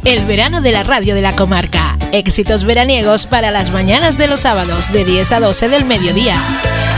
el verano de la radio de la comarca. Éxitos veraniegos para las mañanas de los sábados de 10 a 12 del mediodía.